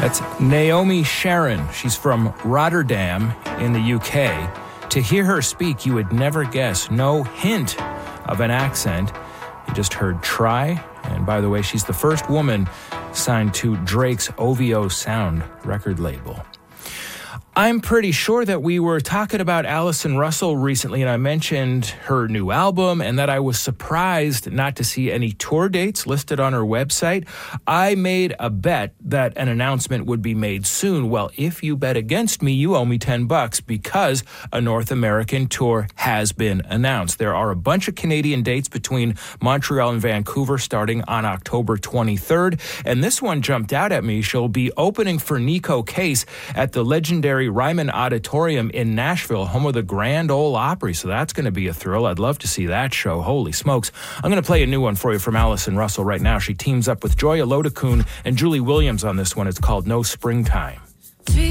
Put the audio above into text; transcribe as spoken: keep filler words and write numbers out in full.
That's Naomi Sharon. She's from Rotterdam in the U K. To hear her speak, you would never guess. No hint of an accent. You just heard Try. And by the way, she's the first woman signed to Drake's O V O Sound record label. I'm pretty sure that we were talking about Allison Russell recently, and I mentioned her new album and that I was surprised not to see any tour dates listed on her website. I made a bet that an announcement would be made soon. Well, if you bet against me, you owe me ten bucks because a North American tour has been announced. There are a bunch of Canadian dates between Montreal and Vancouver starting on October twenty-third, and this one jumped out at me. She'll be opening for Nico Case at the legendary Ryman Auditorium in Nashville, home of the Grand Ole Opry. So that's going to be a thrill. I'd love to see that show. Holy smokes. I'm going to play a new one for you from Allison Russell right now. She teams up with Joya Lodakun and Julie Williams on this one. It's called No Springtime.